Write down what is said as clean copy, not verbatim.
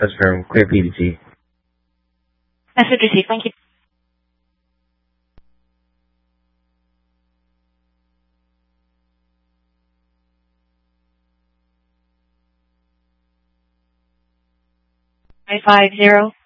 That's from Clear PDT. Message received. Thank you. Five 50.